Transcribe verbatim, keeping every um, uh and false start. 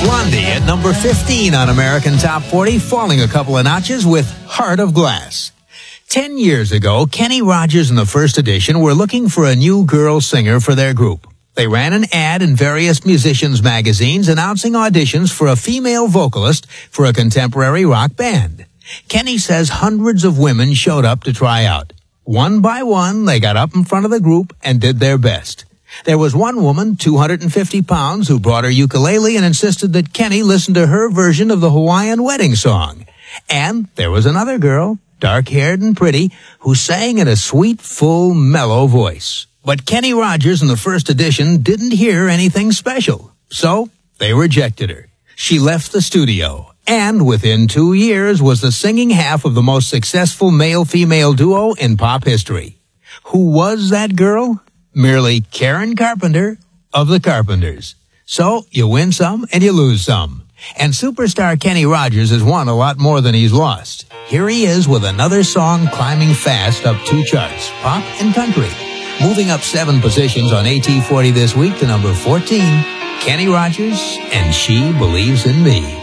Blondie at number fifteen on American Top forty, falling a couple of notches with Heart of Glass. Ten years ago, Kenny Rogers and the First Edition were looking for a new girl singer for their group. They ran an ad in various musicians' magazines announcing auditions for a female vocalist for a contemporary rock band. Kenny says hundreds of women showed up to try out. One by one, they got up in front of the group and did their best. There was one woman, two hundred fifty pounds, who brought her ukulele and insisted that Kenny listen to her version of the Hawaiian wedding song. And there was another girl, dark-haired and pretty, who sang in a sweet, full, mellow voice. But Kenny Rogers and the First Edition didn't hear anything special, so they rejected her. She left the studio, and within two years was the singing half of the most successful male-female duo in pop history. Who was that girl? Merely Karen Carpenter of the Carpenters. So, you win some and you lose some. And superstar Kenny Rogers has won a lot more than he's lost. Here he is with another song climbing fast up two charts, pop and country. Moving up seven positions on A T forty this week to number fourteen, Kenny Rogers and She Believes in Me.